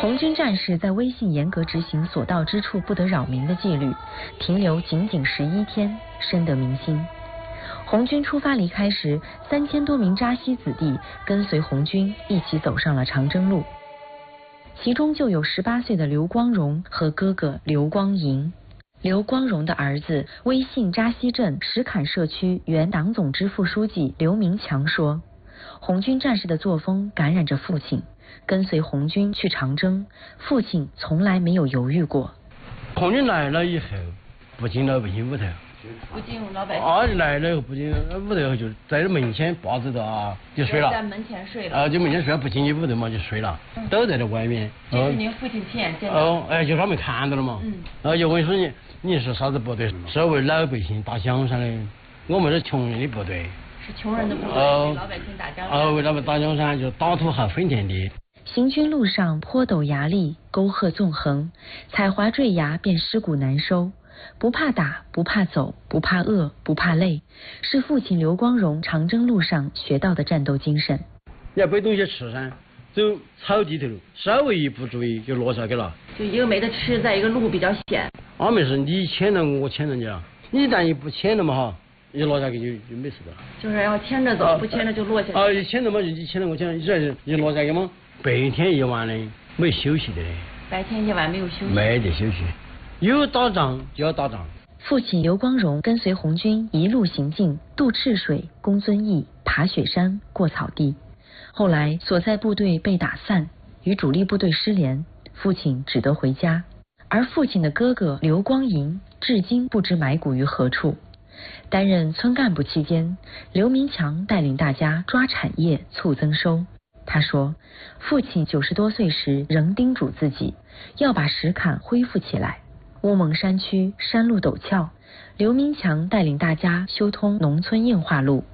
红军战士在微信严格执行所到之处不得扰民的纪律，停留仅仅11天，深得民心。红军出发离开时，3000多名扎西子弟跟随红军一起走上了长征路，其中就有18岁的刘光荣和哥哥刘光银。刘光荣的儿子，威信扎西镇石坎社区原党总支副书记刘明强说，红军战士的作风感染着父亲，跟随红军去长征，父亲从来没有犹豫过。 红军来了以后，不进老百姓屋头， 不进老百姓来了以后不进屋头，就在这门前抱着的就睡了， 在门前睡了， 就门前睡了，不进去屋头嘛就睡了，都在这外面。 这是您父亲亲眼见到的？ 就他们看到了嘛。就问说你是啥子部队？是为老百姓打江山的，我们是穷人的部队。 是穷人的部队，为老百姓打江山。 为他们打江山，就打土豪分田地。 行军路上坡陡崖砾，沟壑纵横，踩滑坠崖便尸骨难收。不怕打，不怕走，不怕饿，不怕累，是父亲刘光荣长征路上学到的战斗精神。 你要背东西吃噻，走草地头，稍微一不注意就落下去了。 就一个没得吃，在一个路比较险。 没事，你牵了我牵了你了，你一旦一不牵了嘛哈，一落下去就没事了。 就是要牵着走，不牵着就落下去。 一牵了嘛，你牵了我牵了，一落下去嘛，白天一晚的没休息的。 白天一晚没有休息。 没得休息，有打仗就要打仗。 父亲刘光荣跟随红军一路行进，渡赤水，攻遵义，爬雪山，过草地。后来所在部队被打散，与主力部队失联，父亲只得回家。而父亲的哥哥刘光银至今不知埋骨于何处。担任村干部期间，刘明强带领大家抓产业，促增收。他说，父亲90多岁时仍叮嘱自己要把石坎恢复起来。乌蒙山区山路陡峭，刘明强带领大家修通农村硬化路。